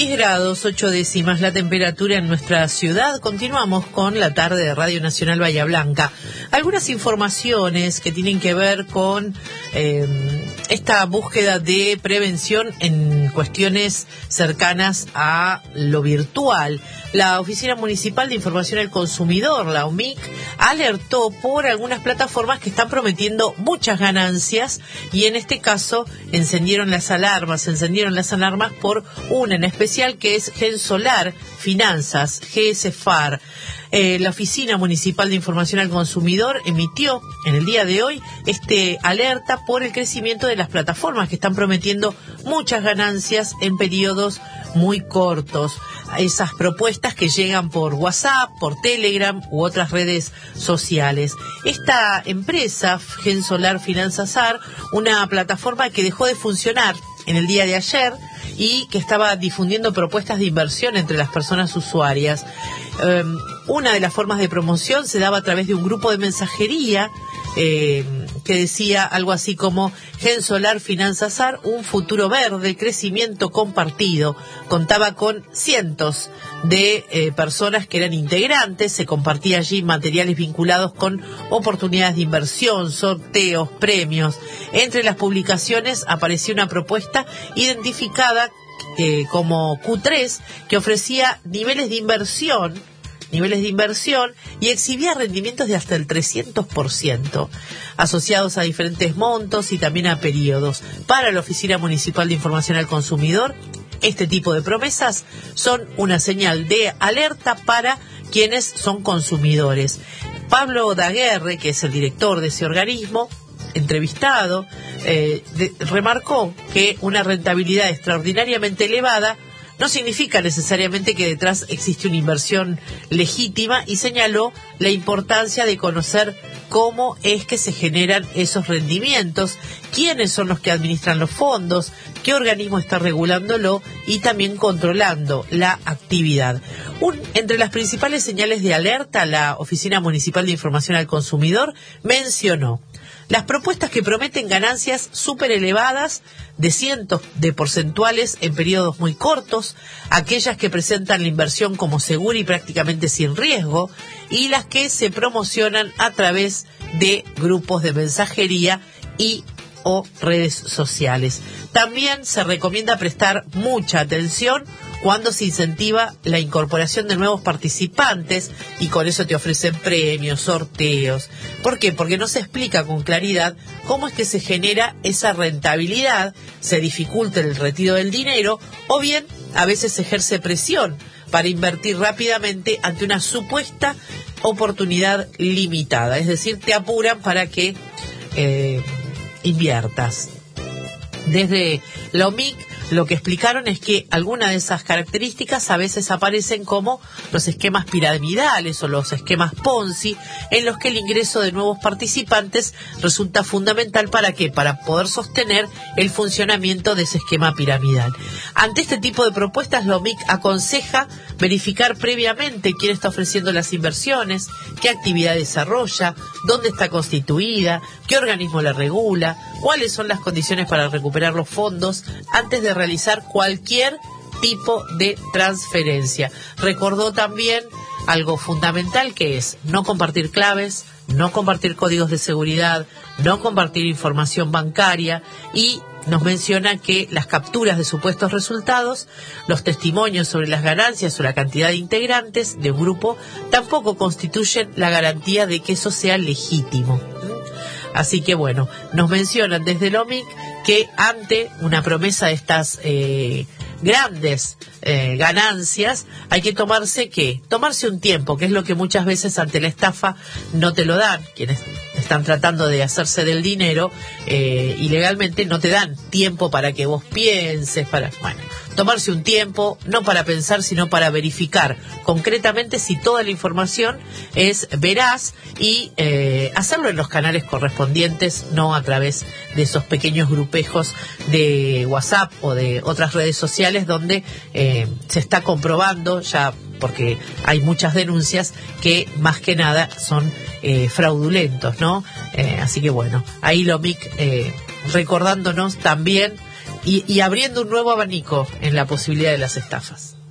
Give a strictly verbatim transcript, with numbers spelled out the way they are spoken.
diez grados, ocho décimas la temperatura en nuestra ciudad. Continuamos con la tarde de Radio Nacional Bahía Blanca. Algunas informaciones que tienen que ver con eh, esta búsqueda de prevención en cuestiones cercanas a lo virtual. La Oficina Municipal de Información al Consumidor, la O M I C, alertó por algunas plataformas que están prometiendo muchas ganancias y en este caso encendieron las alarmas, encendieron las alarmas por una en especial que es Gensolar Finanzas, G S F A R. Eh, la Oficina Municipal de Información al Consumidor emitió en el día de hoy este alerta por el crecimiento de las plataformas que están prometiendo muchas ganancias en periodos muy cortos. Esas propuestas que llegan por WhatsApp, por Telegram u otras redes sociales. Esta empresa, Gensolar Finanzas A R, una plataforma que dejó de funcionar en el día de ayer y que estaba difundiendo propuestas de inversión entre las personas usuarias. Eh, una de las formas de promoción se daba a través de un grupo de mensajería eh, que decía algo así como Gensolar Finanzas A R, un futuro verde, crecimiento compartido. Contaba con cientos de eh, personas que eran integrantes, se compartía allí materiales vinculados con oportunidades de inversión, sorteos, premios. Entre las publicaciones apareció una propuesta identificada eh, como Q tres que ofrecía niveles de inversión niveles de inversión y exhibía rendimientos de hasta el trescientos por ciento, asociados a diferentes montos y también a periodos. Para la Oficina Municipal de Información al Consumidor, este tipo de promesas son una señal de alerta para quienes son consumidores. Pablo Daguerre, que es el director de ese organismo, entrevistado, eh, de, remarcó que una rentabilidad extraordinariamente elevada no significa necesariamente que detrás existe una inversión legítima y señaló la importancia de conocer cómo es que se generan esos rendimientos, quiénes son los que administran los fondos, qué organismo está regulándolo y también controlando la actividad. Un, entre las principales señales de alerta, la Oficina Municipal de Información al Consumidor mencionó las propuestas que prometen ganancias súper elevadas de cientos de porcentuales en periodos muy cortos, aquellas que presentan la inversión como segura y prácticamente sin riesgo, y las que se promocionan a través de grupos de mensajería y o redes sociales. También se recomienda prestar mucha atención cuando se incentiva la incorporación de nuevos participantes y con eso te ofrecen premios, sorteos. ¿Por qué? Porque no se explica con claridad cómo es que se genera esa rentabilidad, se dificulta el retiro del dinero o bien a veces se ejerce presión para invertir rápidamente ante una supuesta oportunidad limitada. Es decir, te apuran para que eh, inviertas. Desde la O M I C lo que explicaron es que algunas de esas características a veces aparecen como los esquemas piramidales o los esquemas Ponzi, en los que el ingreso de nuevos participantes resulta fundamental para ¿qué? Para poder sostener el funcionamiento de ese esquema piramidal. Ante este tipo de propuestas, la O M I C aconseja verificar previamente quién está ofreciendo las inversiones, qué actividad desarrolla, dónde está constituida, qué organismo la regula, cuáles son las condiciones para recuperar los fondos antes de realizar cualquier tipo de transferencia. Recordó también algo fundamental que es no compartir claves, no compartir códigos de seguridad, no compartir información bancaria y nos menciona que las capturas de supuestos resultados, los testimonios sobre las ganancias o la cantidad de integrantes de un grupo tampoco constituyen la garantía de que eso sea legítimo. Así que bueno, nos mencionan desde el O M I C que ante una promesa de estas eh, grandes eh, ganancias hay que tomarse ¿qué? Tomarse un tiempo, que es lo que muchas veces ante la estafa no te lo dan. Quienes están tratando de hacerse del dinero eh, ilegalmente no te dan tiempo para que vos pienses, para bueno, tomarse un tiempo, no para pensar, sino para verificar concretamente si toda la información es veraz y eh, hacerlo en los canales correspondientes, no a través de esos pequeños grupejos de WhatsApp o de otras redes sociales donde eh, se está comprobando ya, porque hay muchas denuncias que más que nada son eh, fraudulentos, ¿no? Eh, así que bueno, ahí la O M I C eh, recordándonos también y, y abriendo un nuevo abanico en la posibilidad de las estafas.